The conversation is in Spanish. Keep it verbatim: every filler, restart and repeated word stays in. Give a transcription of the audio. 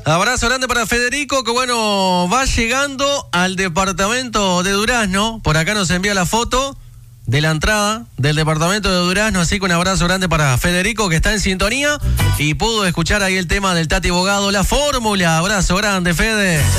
Abrazo grande para Federico, que bueno, va llegando al departamento de Durazno. Por acá nos envía la foto de la entrada del departamento de Durazno, así que un abrazo grande para Federico, que está en sintonía y pudo escuchar ahí el tema del Tati Bogado, la fórmula. Abrazo grande, Fede.